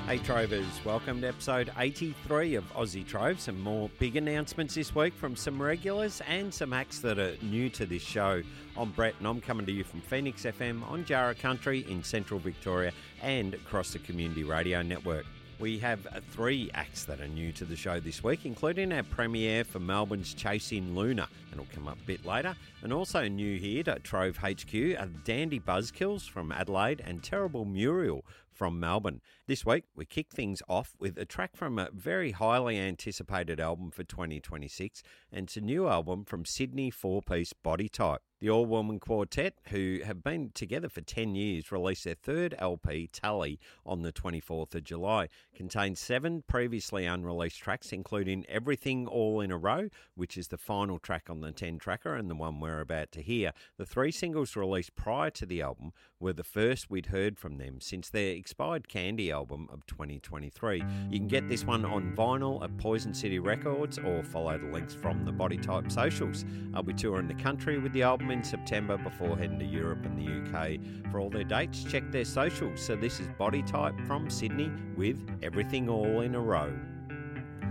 Hey Trovers, welcome to episode 83 of Aussie Trove. Some more big announcements this week from some regulars and some acts that are new to this show. I'm Brett and I'm coming to you from Phoenix FM on Jarrah Country in central Victoria and across the Community Radio Network. We have three acts that are new to the show this week, including our premiere for Melbourne's Chasing Luna, and it'll come up a bit later. And also new here at Trove HQ are Dandy Buzzkills from Adelaide and Terrible Muriel from Melbourne. This week, we kick things off with a track from a very highly anticipated album for 2026, and it's a new album from Sydney four-piece Body Type. The all-woman quartet, who have been together for 10 years, released their third LP, Tally, on the 24th of July. Contains 7 previously unreleased tracks, including Everything All in a Row, which is the final track on the 10-tracker and the one we're about to hear. The 3 singles released prior to the album were the first we'd heard from them since their expired Candy album of 2023. You can get this one on vinyl at Poison City Records or follow the links from the Body Type socials. I'll be touring the country with the album in September before heading to Europe and the UK. For all their dates, check their socials. So this is Body Type from Sydney with Everything All in a Row.